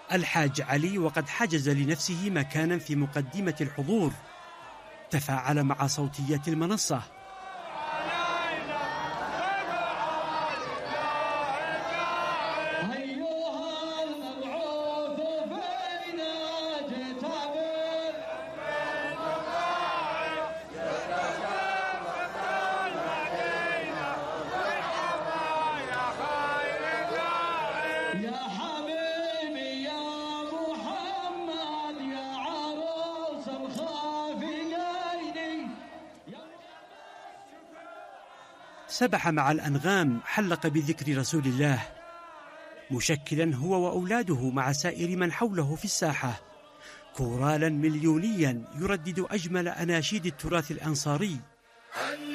الحاج علي وقد حجز لنفسه مكانا في مقدمة الحضور، تفاعل مع صوتيات المنصة. سبح مع الأنغام، حلق بذكر رسول الله، مشكلا هو وأولاده مع سائر من حوله في الساحة كورالا مليونيا يردد أجمل أناشيد التراث الأنصاري.